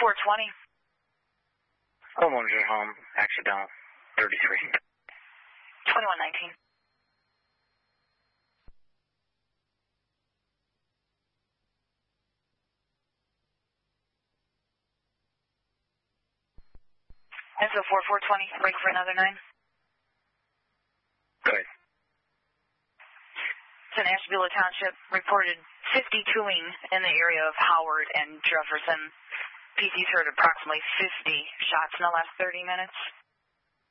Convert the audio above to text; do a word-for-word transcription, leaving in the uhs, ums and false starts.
four twenty. Homeowners are home. Accidental. thirty-three. twenty-one nineteen. And so four four twenty, break for another nine. Good. It's in Ashtabula Township, reported fifty-twoing in the area of Howard and Jefferson. P C's heard approximately fifty shots in the last thirty minutes.